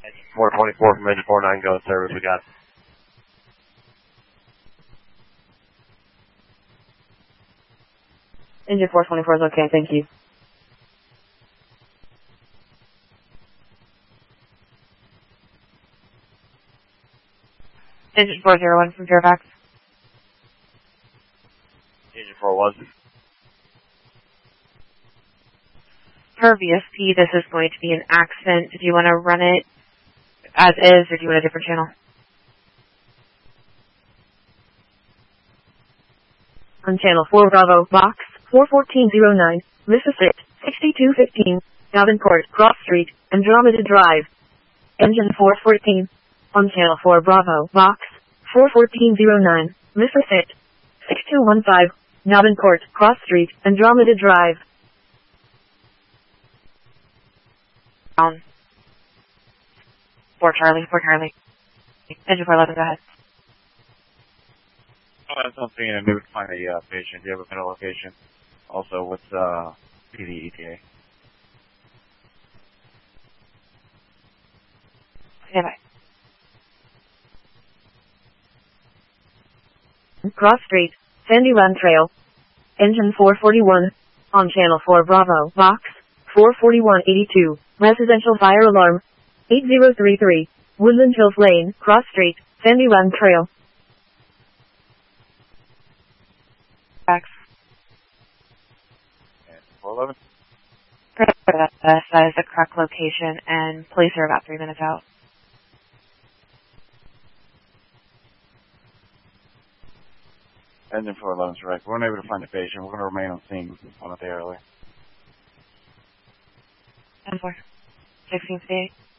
424 from engine 49, go in service, we got. Engine 424 is okay, thank you. Engine 401 from Fairfax. Engine 401. Per VSP, this is going to be an accident. Do you want to run it as is, or do you want a different channel? On channel 4 Bravo, box 41409, Mississippi, 6215, Davenport, Cross Street, Andromeda Drive. Engine 414. On channel 4 Bravo, box 41409, Mississippi, 6215, Davenport, Cross Street, Andromeda Drive. Down. 4 Charlie. Engine 411, go ahead. That's something I knew to find a patient. Do you have a better location? Also, what's PD ETA? Okay, bye. Cross Street, Sandy Run Trail. Engine 441. On channel 4 Bravo, box 44182. Residential fire alarm. 8033. Woodland Hills Lane, Cross Street, Sandy Run Trail. Fax. 411. That is the correct location, and police are about 3 minutes out. Engine 411 is correct. We're unable to find the patient. We're going to remain on scene on a day early. 10-4. 1658.